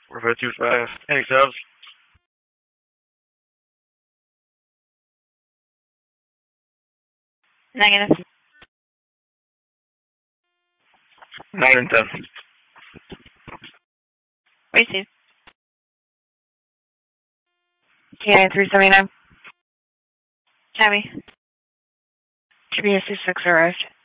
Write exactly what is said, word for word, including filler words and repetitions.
four five two five. Any subs? Negative. Nine and ten. Receive. T I three seventy nine. Tabby. G B S six arrived.